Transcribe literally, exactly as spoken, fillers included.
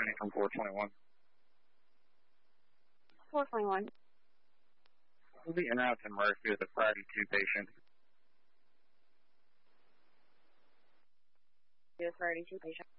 returning from four twenty-one. four twenty-one. We'll be en route to Murphy with a priority two patient. Yes, priority two patient.